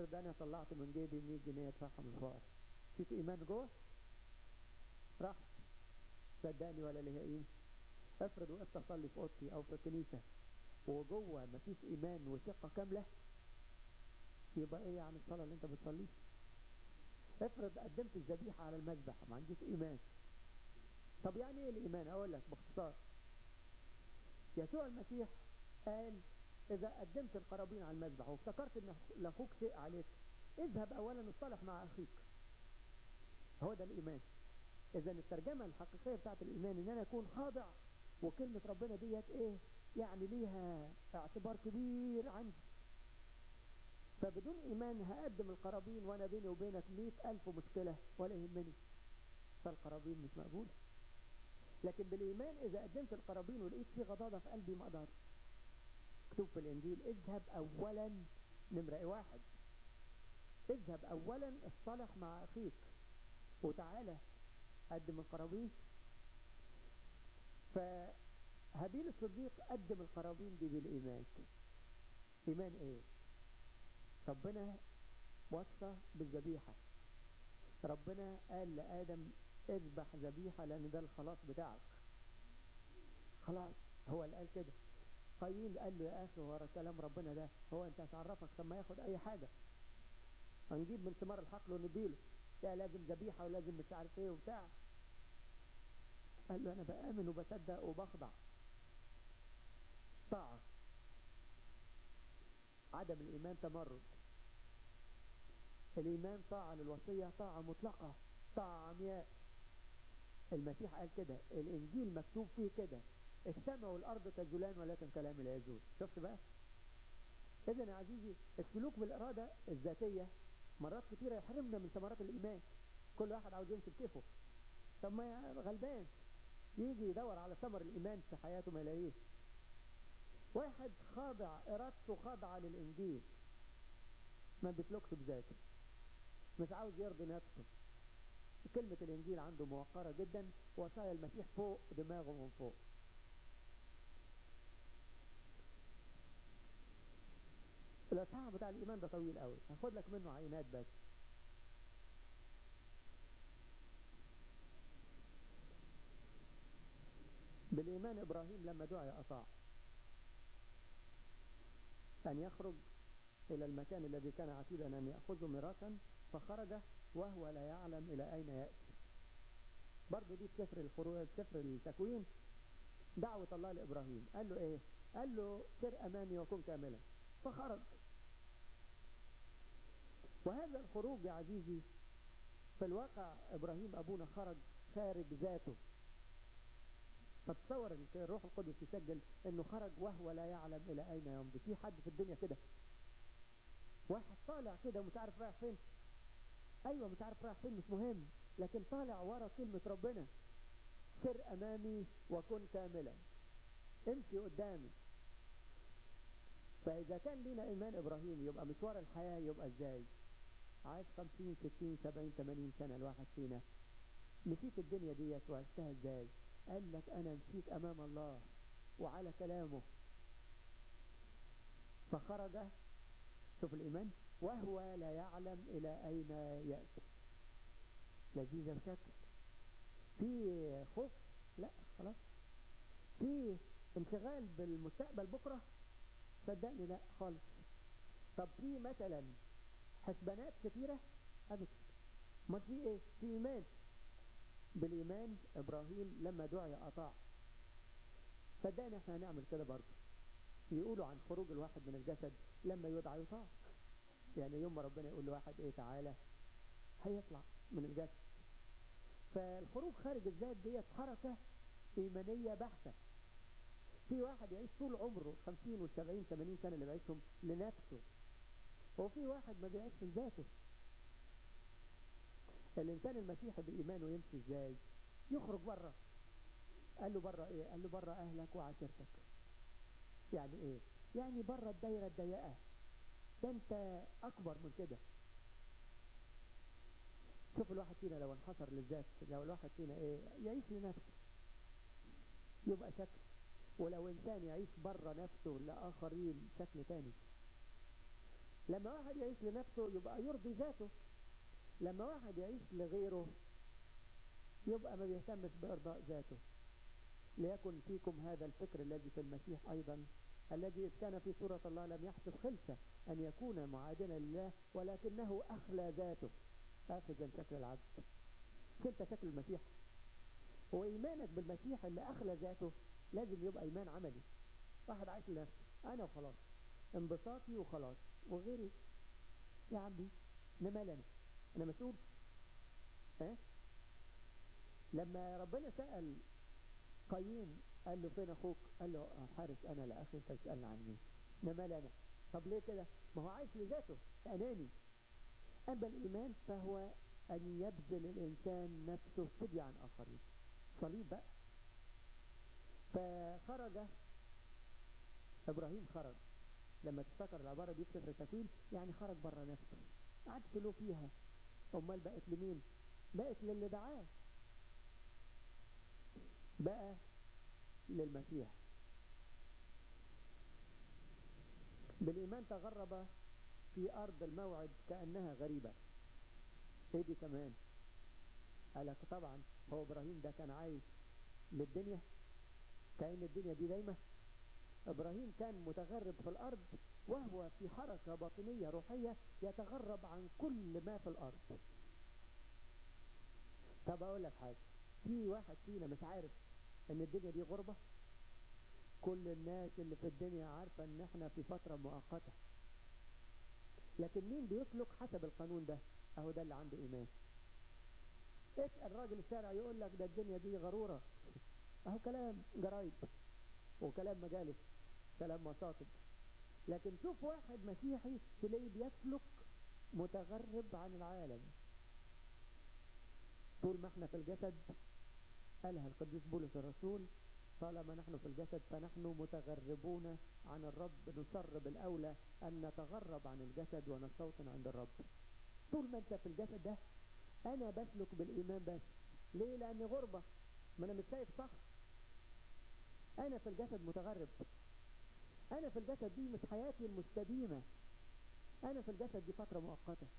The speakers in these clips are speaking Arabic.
افرض انا طلعت من جيبي 100 جنيه ادفعها من الفقراء، فيك ايمان جوه؟ راح صدقني ولا ليها قيمه. افرض وقفت اصلي في اوضتي او في الكنيسه وجوه مفيش ايمان وثقه كامله، يبقى ايه يعني الصلاه اللي انت بتصليها؟ افرض قدمت الذبيحه على المذبح ما عنديش ايمان. طب يعني ايه الايمان؟ اقول لك باختصار. يسوع المسيح قال اذا قدمت القرابين على المذبح وافتكرت ان لاخوك شيء عليك، اذهب اولا اصطلح مع اخيك. هو ده الايمان. اذا الترجمه الحقيقيه بتاعت الايمان ان انا اكون خاضع، وكلمه ربنا ديت ايه يعني ليها اعتبار كبير عندي. فبدون ايمان هقدم القرابين وانا بيني وبينك 100,000 مشكله ولا يهمني، فالقرابين مش مقبوله. لكن بالايمان اذا قدمت القرابين ولقيت في غضاضه في قلبي ما اقدرش. مكتوب في الانجيل اذهب اولا، نمره واحد، اذهب اولا اصطلح مع اخيك وتعالى قدم القرابين. فهابيل الصديق قدم القرابين دي بالايمان. ايمان ايه؟ ربنا وصى بالذبيحه، ربنا قال لادم اذبح ذبيحه لان ده الخلاص بتاعك. خلاص هو اللي قال كده. قايين قال له يا اخي ورا كلام ربنا ده، هو انت هتعرفك طب ما ياخد اي حاجه، هنجيب من ثمار الحقل ونديله، لا لازم ذبيحه ولازم مش عارف ايه وبتاع. قال له انا بامن وبصدق وبخضع. طاعه. عدم الايمان تمرد. الايمان طاعه للوصيه، طاعه مطلقه، طاعه عمياء. المسيح قال كده، الانجيل مكتوب فيه كده، السماء والارض تزولان ولكن كلامي لا يزول. شفت بقى؟ اذا يا عزيزي السلوك بالاراده الذاتيه مرات كتيره يحرمنا من ثمرات الايمان. كل واحد عاوز يمشي بكيفه. طب ما غلبان يجي يدور على ثمر الايمان في حياته ما يلاقيه. واحد خاضع ارادته خاضعه للانجيل، ما بيسلكش بذاته، مش عاوز يرضي نفسه. كلمه الانجيل عنده موقره جدا، وصايا المسيح فوق دماغه من فوق. الاصحاح بتاع الايمان ده طويل قوي، هاخد لك منه عينات بس. بالايمان ابراهيم لما دعي اطاع ان يخرج الى المكان الذي كان عتيدا ان ياخذه ميراثا، فخرج وهو لا يعلم الى اين ياتي. برضه دي في سفر الخروج، سفر التكوين، دعوه الله لابراهيم. قال له ايه؟ قال له سر امامي وكن كاملا، فخرج. وهذا الخروج يا عزيزي في الواقع ابراهيم ابونا خرج خارج ذاته. فتصور الروح القدس يسجل انه خرج وهو لا يعلم الى اين يمضي. في حد في الدنيا كده؟ واحد طالع كده ومش عارف رايح فين. ايوه مش عارف رايح فين مش مهم، لكن طالع ورا كلمة ربنا. سر امامي وكن كاملا، امشي قدامي. فاذا كان لنا ايمان ابراهيم يبقى مشوار الحياة يبقى ازاي؟ عايش 50 60 70 80 سنة الواحد فينا، مشيت الدنيا ديت وعشتها ازاي؟ قال لك انا مشيت امام الله وعلى كلامه. فخرج، شوف الايمان، وهو لا يعلم الى اين يأتي. لذيذة بشكل. في خوف؟ لا خلاص. في انشغال بالمستقبل بكرة؟ صدقني لا خالص. طب في مثلا حسبانات كتيرة؟ ابدا. ما في ايه؟ في ايمان. بالايمان ابراهيم لما دعي اطاع. صدقني احنا هنعمل كده برضه. يقولوا عن خروج الواحد من الجسد لما يدعى يطاع. يعني يوم ما ربنا يقول لواحد ايه تعالى، هيطلع من الجسد. فالخروج خارج الذات ديت حركة ايمانية بحتة. في واحد يعيش طول عمره 50 و70 80 سنة اللي بيعيشهم لنفسه، وفي واحد ما بيعيش لذاته. الانسان المسيحي بايمانه يمشي ازاي؟ يخرج بره. قال له بره ايه؟ قال له بره اهلك وعشيرتك. يعني ايه؟ يعني بره الدايره الضيقه. ده انت اكبر من كده. شوف الواحد فينا لو انحصر للذات، لو الواحد فينا ايه يعيش لنفسه يبقى شكل، ولو انسان يعيش بره نفسه لاخرين شكل تاني. لما واحد يعيش لنفسه يبقى يرضي ذاته، لما واحد يعيش لغيره يبقى ما بيهتمش بإرضاء ذاته. ليكن فيكم هذا الفكر الذي في المسيح أيضا، الذي إذ كان في صورة الله لم يحسب خلسة أن يكون معادنا لله، ولكنه أخلى ذاته آخذا شكل العبد. انت شكل المسيح، وإيمانك بالمسيح اللي أخلى ذاته لازم يبقى إيمان عملي. واحد عايش لنفسه، أنا وخلاص، انبساطي وخلاص، وغيري يا عمي أنا مال، أنا مسؤول. لما ربنا سأل قايين قال له فين أخوك؟ قال له حارس أنا لأخي، أنت بتسألني عن مين؟ أنا مال أنا. طب ليه كده؟ ما هو عايش لذاته، أناني. أما الإيمان فهو أن يبذل الإنسان نفسه فدية عن آخرين. صليب بقى. فخرج إبراهيم، خرج لما تفتكر العبارة دي في سفر التكوين، يعني خرج بره نفسه، ما عادش له فيها. أمال بقت لمين؟ بقت للي دعاه، بقى للمسيح. بالإيمان تغرب في أرض الموعد كأنها غريبة. إيه دي كمان؟ قالك طبعا هو إبراهيم ده كان عايش للدنيا، كأن الدنيا دي دايمة. إبراهيم كان متغرب في الأرض، وهو في حركة باطنية روحية يتغرب عن كل ما في الأرض. طب أقول لك حاجة، في واحد فينا مش عارف إن الدنيا دي غربة؟ كل الناس اللي في الدنيا عارفة إن إحنا في فترة مؤقتة، لكن مين بيسلك حسب القانون ده؟ أهو ده اللي عنده إيمان. اسأل راجل الشارع يقول لك ده الدنيا دي غرورة، أهو كلام جرايد وكلام مجالس، كلام مصاطب. لكن شوف واحد مسيحي تلاقيه بيسلك متغرب عن العالم. طول ما احنا في الجسد، قالها القديس بولس الرسول، طالما نحن في الجسد فنحن متغربون عن الرب، نصر بالأولى أن نتغرب عن الجسد ونستوطن عند الرب. طول ما انت في الجسد ده أنا بسلك بالإيمان بس. ليه؟ لأني غربة، ما أنا مش شايف صح. أنا في الجسد متغرب، أنا في الجسد دي مش حياتي المستديمة، أنا في الجسد دي فترة مؤقتة.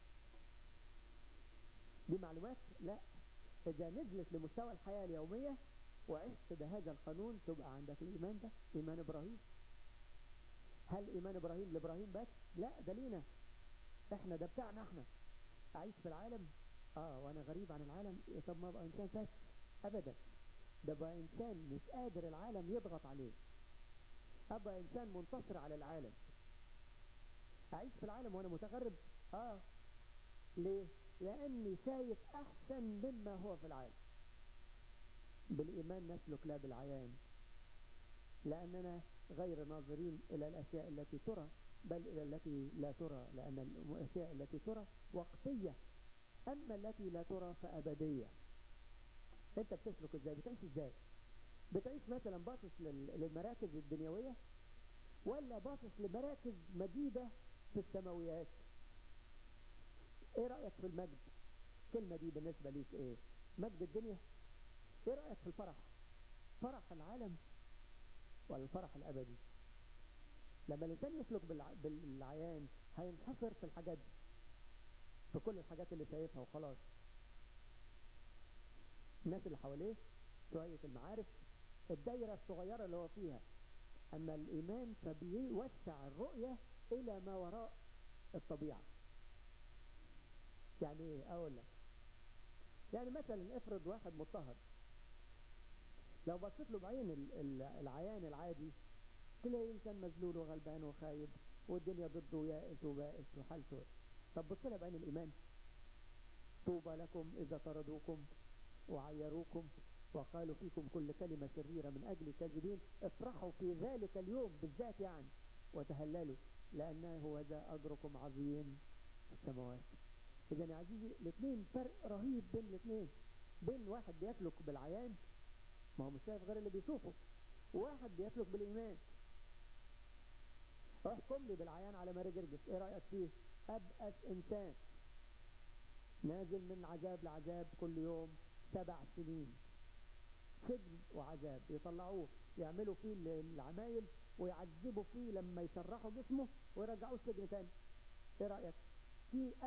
دي معلومات؟ لا. إذا نزلت لمستوى الحياة اليومية وعشت بهذا القانون تبقى عندك الإيمان ده، إيمان إبراهيم. هل إيمان إبراهيم لإبراهيم بس؟ لا، ده لينا إحنا، ده بتاعنا إحنا. أعيش في العالم وأنا غريب عن العالم؟ طب ما أبقى إنسان فاسد؟ أبدا، ده بقى إنسان مش قادر العالم يضغط عليه، أبقى إنسان منتصر على العالم. أعيش في العالم وأنا متغرب؟ ليه؟ لأني شايف أحسن مما هو في العالم. بالإيمان نسلك لا بالعيان، لأننا غير ناظرين إلى الأشياء التي ترى بل إلى التي لا ترى، لأن الأشياء التي ترى وقتية، أما التي لا ترى فأبدية. أنت بتسلك إزاي؟ بتعيش إزاي؟ بتعيش مثلا باصص للمراكز الدنيوية، ولا باصص لمراكز مجيدة في السماويات؟ إيه رأيك في المجد؟ كلمة دي بالنسبة ليك إيه؟ مجد الدنيا؟ إيه رأيك في الفرح؟ فرح العالم ولا الفرح الأبدي؟ لما الإنسان يسلك بالعيان هينحصر في الحاجات دي، في كل الحاجات اللي شايفها وخلاص، الناس اللي حواليه، شوية المعارف، الدايرة الصغيرة اللي هو فيها. أما الإيمان فبيوسع الرؤية إلى ما وراء الطبيعة. يعني إيه؟ أقول لك، يعني مثلا افرض واحد مضطهد، لو بصيت له بعين العيان العادي تلاقي إنسان مذلول وغلبان وخايب والدنيا ضده يائس وبائس وحالته. طب بص لها بعين الإيمان، طوبى لكم إذا طردوكم وعيروكم وقالوا فيكم كل كلمة شريرة من أجل كاذبين، افرحوا في ذلك اليوم بالذات يعني وتهللوا، لأنه هو ذا أجركم عظيم في السماوات. إذا يا عزيزي الاثنين فرق رهيب بين الاثنين، بين واحد بيسلك بالعيان ما هو مش شايف غير اللي بيشوفه، وواحد بيسلك بالإيمان. احكم لي بالعيان على ماري جرجس، ايه رأيك فيه؟ أبأس إنسان نازل من عذاب لعذاب كل يوم 7 سنين سجن وعذاب، يطلعوه يعملوا فيه العمايل ويعذبوا فيه لما يشرحوا جسمه ويرجعوه السجن تاني. ايه رأيك؟ في